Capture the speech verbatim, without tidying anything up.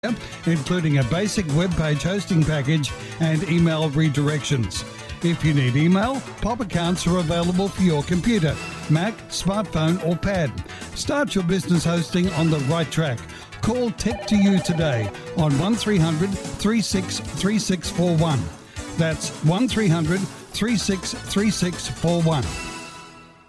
including a basic web page hosting package and email redirections. If you need email, Pop accounts are available for your computer, Mac, smartphone or pad. Start your business hosting on the right track. Call Tech to You today on one three hundred, three six three six four one. That's one three hundred, three six three six four one.